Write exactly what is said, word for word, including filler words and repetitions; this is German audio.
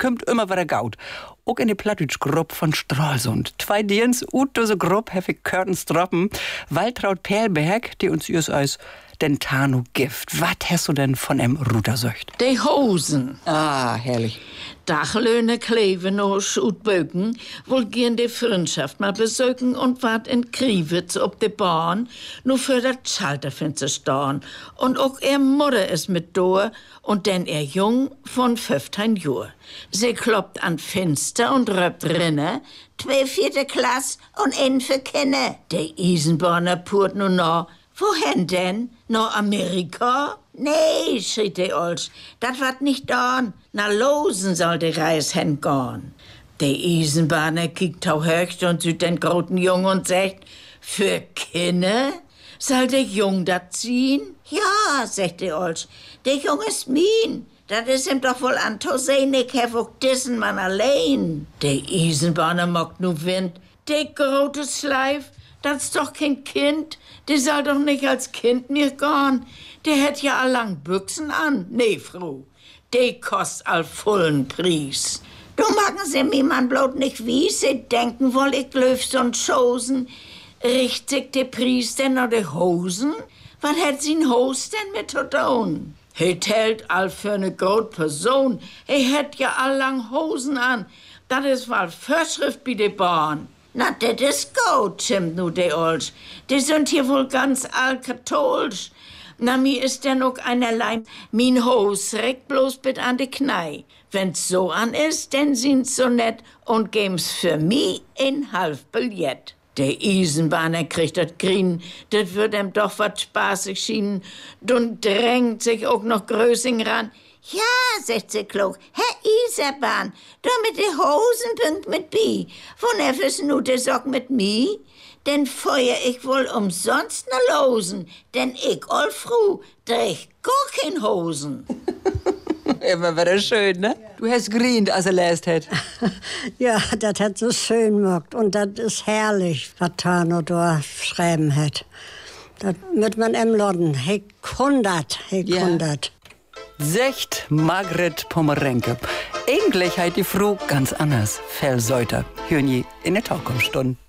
kommt immer wieder gaut. Auch in die Plattdeutsch-Gruppe von Stralsund. Zwei Dienst, ut diese Gruppe, hef ich Curtains droppen. Waltraud Perlberg, die uns üs als den Tano Gift. Was hast du denn von em Rudersöcht? Die Hosen. Ah, herrlich. Dachlöhne kleven aus Utbögen, wohl gehen die Freundschaft mal besögen und wart in Kriewitz ob de Bahn, nur für das Schalterfenster stehen. Und auch er Mutter ist mit do und denn er jung von fünfzehn Jahr. Sie kloppt an Fenster und röpt rinne, zwei vierte Klasse und ein für Kinder. Der Isenborner purt nur noch. Wohin denn? Nach Amerika? Nee, schrie die Olsch, dat wat nicht dorn. Na losen soll die Reis hingehen. Der Eisenbahner kickt au höcht und süd den groten Jung und sagt, für Kinder? Soll der Jung dat ziehen? Ja, sagt die Olsch, der Jung ist mien. Dat is ihm doch wohl an to sehen, ich hef auch diesen Mann allein. Der Eisenbahner mockt nu Wind. Der grote Schleif, das ist doch kein Kind. Der soll doch nicht als Kind mir gehen. Der hätt ja allang Büchsen an. Nee, Frau, der kost all vollen Preis. Du machen sie mir man bloß nicht wie sie denken wohl, ich löf so'n Schosen. Richtig de Preis denn noch de Hosen? Was hätt sie'n Hos denn mit zu tun? He tellt all für ne grote Person. He hätt ja allang Hosen an. Das is wohl Vorschrift bei de Bahn. Na, das ist gut, stimmt nu de Olsch. Die sind hier wohl ganz altkatholisch. Na, mir ist denn auch einerlei, min Hos reckt bloß bit an de Knei. Wenn's so an ist, denn sind's so nett und geben's für mi in halb Billett. Der Eisenbahner kriegt dat Grin, das wird ihm doch wat spaßig schienen. Und drängt sich auch noch Grösing ran. Ja, sagt sie klug, Herr Eisenbahn, du mit de Hosen büngt mit bi. Wo nervös nu de Sock mit mi? Denn feuer ich wohl umsonst ne Losen, denn ich all fru dreh gar kein Hosen. Immer wieder schön, ne? Du hast grient, als er läst hat. Ja, das hat so schön gemacht. Und das ist herrlich, was Tano da schreiben hat. Das wird man im Lorden. He kundert, he kundert. Secht Margret Pomerenke. Eigentlich halt die Frau ganz anders. Fellsäuter. Hören je in der Tauchkomstunde.